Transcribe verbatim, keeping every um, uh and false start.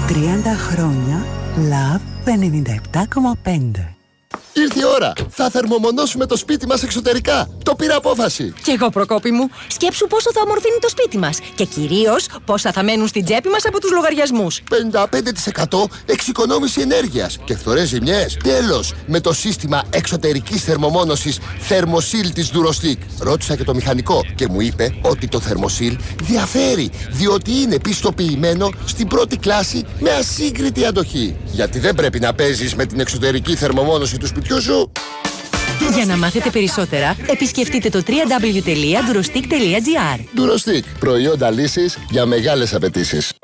τριάντα χρόνια Love ενενήντα επτά κόμμα πέντε. Ήρθε η ώρα! Θα θερμομονώσουμε το σπίτι μας εξωτερικά. Το πήρα απόφαση. Κι εγώ, Προκόπη μου. Σκέψου πόσο θα ομορφύνει το σπίτι μας. Και κυρίως πόσα θα μένουν στην τσέπη μας από τους λογαριασμούς. πενήντα πέντε τοις εκατό εξοικονόμηση ενέργειας και φθορές ζημιές. Τέλος! Με το σύστημα εξωτερικής θερμομόνωσης Thermosil της Durostick. Ρώτησα και το μηχανικό και μου είπε ότι το Thermosil διαφέρει, διότι είναι πιστοποιημένο στην πρώτη κλάση με ασύγκριτη αντοχή. Γιατί δεν πρέπει να παίζεις με την εξωτερική θερμομόνωση του σπιτιού σου. Για να μάθετε περισσότερα, επισκεφτείτε το double-u double-u double-u τελεία durostick τελεία gr. Durostick. Προϊόντα λύσης για μεγάλες απαιτήσεις.